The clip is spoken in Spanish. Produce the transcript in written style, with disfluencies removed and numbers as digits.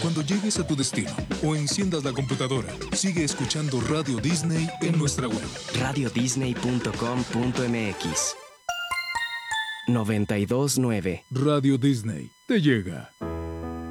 Cuando llegues a tu destino o enciendas la computadora, sigue escuchando Radio Disney en nuestra web. radiodisney.com.mx 92.9 Radio Disney te llega.